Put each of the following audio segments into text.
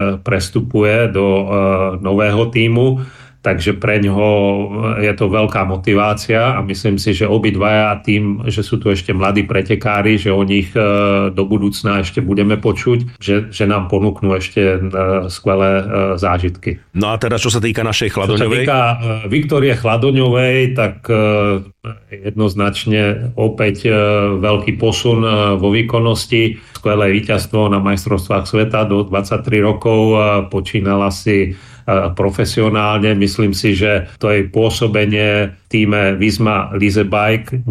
prestupuje do nového tímu. Takže pre ňoho je to veľká motivácia a myslím si, že obidvaja tým, že sú tu ešte mladí pretekári, že o nich do budúcna ešte budeme počuť, že nám ponúknú ešte skvelé zážitky. No a teda, čo sa týka našej Chladoňovej? Čo sa týka Viktórie Chladoňovej, tak jednoznačne opäť veľký posun vo výkonnosti. Skvelé víťazstvo na majstrovstvách sveta do 23 rokov. Počínala si profesionálne. Myslím si, že to jej pôsobenie v týme Visma Leasebike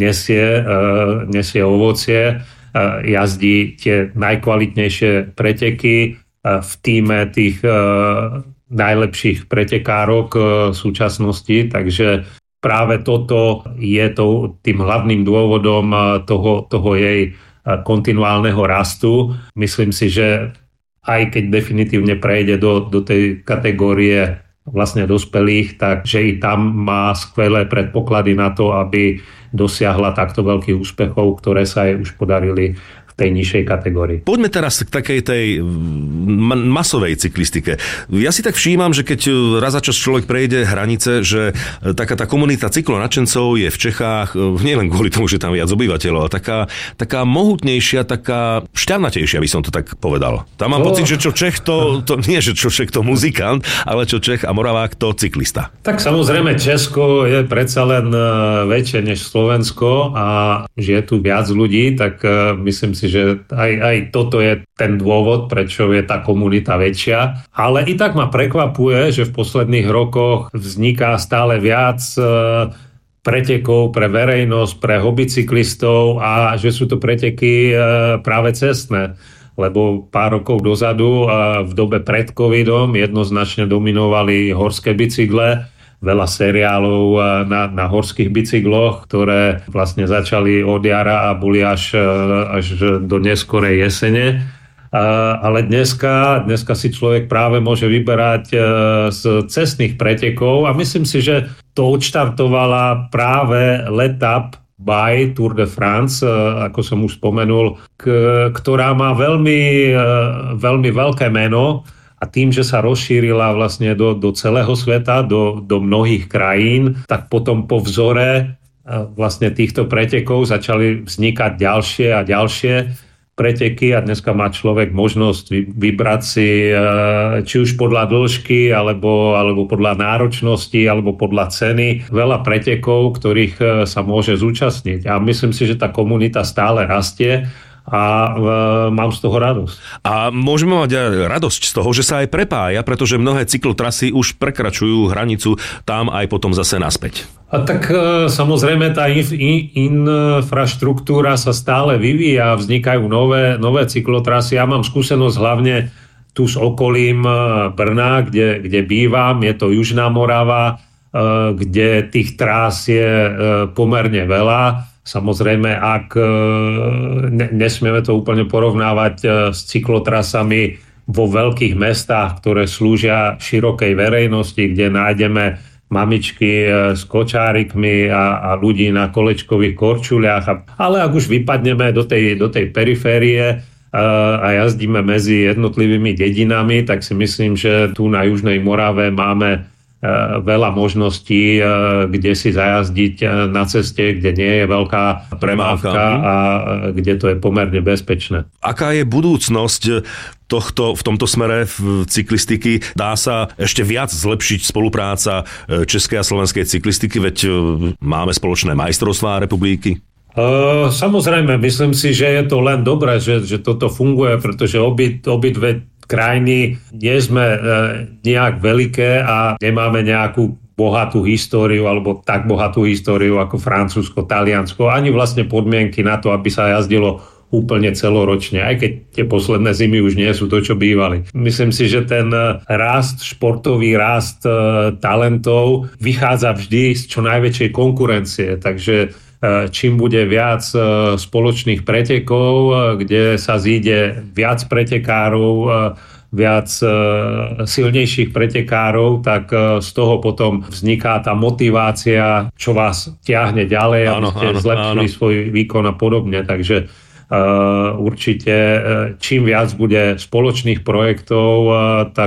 nesie ovocie. Jazdí tie najkvalitnejšie preteky v týme tých najlepších pretekárok súčasnosti, takže práve toto je tým hlavným dôvodom toho jej kontinuálneho rastu. Myslím si, že aj keď definitívne prejde do tej kategórie vlastne dospelých, takže i tam má skvelé predpoklady na to, aby dosiahla takto veľkých úspechov, ktoré sa jej už podarili v tej nižšej kategórii. Poďme teraz k takej tej masovej cyklistike. Ja si tak všímam, že keď raz za čas človek prejde hranice, že taká tá komunita cyklonačencov je v Čechách, nielen kvôli tomu, že tam viac obyvateľov, ale taká mohutnejšia, taká šťavnatejšia, by som to tak povedal. Tam mám pocit, že čo Čech to nie, že čo Čech to muzikant, ale čo Čech a Moravák to cyklista. Tak samozrejme Česko je predsa len väčšie než Slovensko a že je tu viac ľudí, tak myslím si, že aj toto je ten dôvod, prečo je tá komunita väčšia. Ale i tak ma prekvapuje, že v posledných rokoch vzniká stále viac pretekov pre verejnosť, pre hobbycyklistov a že sú to preteky práve cestné. Lebo pár rokov dozadu v dobe pred covidom jednoznačne dominovali horské bicykle, veľa seriálov na horských bicykloch, ktoré vlastne začali od jara a boli až do neskorej jesene. Ale dneska si človek práve môže vyberať z cestných pretekov a myslím si, že to odštartovala práve L'Étape by Tour de France, ako som už spomenul, ktorá má veľmi veľké meno. A tým, že sa rozšírila vlastne do celého sveta, do mnohých krajín, tak potom po vzore vlastne týchto pretekov začali vznikať ďalšie a ďalšie preteky a dneska má človek možnosť vybrať si či už podľa dĺžky, alebo podľa náročnosti, alebo podľa ceny veľa pretekov, ktorých sa môže zúčastniť. A myslím si, že tá komunita stále rastie a mám z toho radosť. A môžeme mať aj radosť z toho, že sa aj prepája, pretože mnohé cyklotrasy už prekračujú hranicu tam aj potom zase naspäť. A tak samozrejme tá infraštruktúra sa stále vyvíja, vznikajú nové cyklotrasy. Ja mám skúsenosť hlavne tu s okolím Brna, kde bývam, je to Južná Morava, kde tých trás je pomerne veľa. Samozrejme, ak nesmieme to úplne porovnávať s cyklotrasami vo veľkých mestách, ktoré slúžia širokej verejnosti, kde nájdeme mamičky s kočárikmi a ľudí na kolečkových korčuliach. Ale ak už vypadneme do tej periférie a jazdíme medzi jednotlivými dedinami, tak si myslím, že tu na Južnej Morave máme veľa možností, kde si zajazdiť na ceste, kde nie je veľká premávka a kde to je pomerne bezpečné. Aká je budúcnosť v tomto smere v cyklistiky? Dá sa ešte viac zlepšiť spolupráca českej a slovenskej cyklistiky, veď máme spoločné majstrovstvá republiky? Samozrejme, myslím si, že je to len dobré, že toto funguje, pretože obidve krajiny nie sme nejak veľké a nemáme nejakú bohatú históriu alebo tak bohatú históriu ako Francúzsko, Taliansko, ani vlastne podmienky na to, aby sa jazdilo úplne celoročne, aj keď tie posledné zimy už nie sú to, čo bývali. Myslím si, že ten športový rast talentov vychádza vždy z čo najväčšej konkurencie, takže čím bude viac spoločných pretekov, kde sa zíde viac pretekárov, viac silnejších pretekárov, tak z toho potom vzniká tá motivácia, čo vás ťahne ďalej, aby ste zlepšili svoj výkon a podobne. Takže určite čím viac bude spoločných projektov, tak